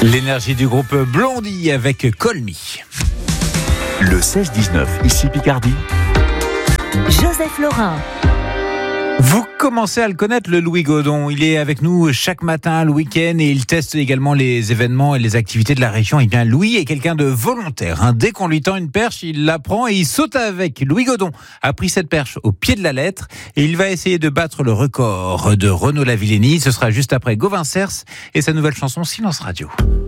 L'énergie du groupe Blondie avec Call Me. Le 16-19, ici Picardie. Joseph Laurin. Vous commencez à le connaître, le Louis Godon. Il est avec nous chaque matin, le week-end, et il teste également les événements et les activités de la région. Et bien, Louis est quelqu'un de volontaire. Dès qu'on lui tend une perche, il la prend et il saute avec. Louis Godon a pris cette perche au pied de la lettre et il va essayer de battre le record de Renaud Lavillenie. Ce sera juste après Gauvin Cers et sa nouvelle chanson Silence Radio.